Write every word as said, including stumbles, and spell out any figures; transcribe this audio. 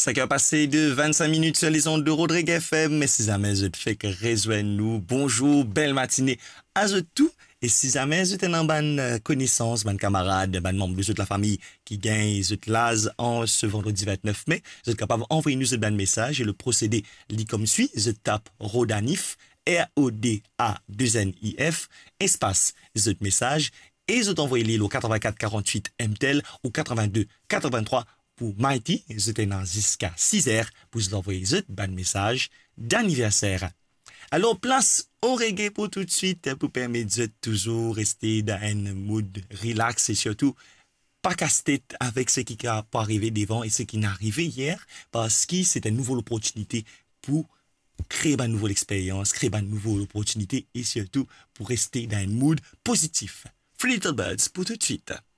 cinq heures passées de vingt-cinq minutes sur les ondes de Rodrigue F M. Mais si jamais je te fais que rejoindre-nous, bonjour, belle matinée à eux tout. Et si jamais je t'ai en bonne connaissance, bonne camarade, bonne membre de toute la famille qui gagne ce laz en ce vendredi vingt-neuf mai, vous êtes capable d'envoyer nous ce bon message et le procédé lit comme suit. Je tape Rodanif, R O D A deux N I F, espace, ce message, et je t'envoie l'île au quatre-vingt-quatre quarante-huit M T L ou quatre-vingt-deux quatre-vingt-trois pour Mighty, je t'ai dans jusqu'à six heures pour vous envoyer ce bon message d'anniversaire. Alors, place au reggae pour tout de suite, pour permettre de toujours rester dans un mood relax et surtout pas casse-tête avec ce qui a pas arrivé devant et ce qui n'est arrivé hier, parce que c'est une nouvelle opportunité pour créer une nouvelle expérience, créer une nouvelle opportunité et surtout pour rester dans un mood positif. Free Little Birds pour tout de suite.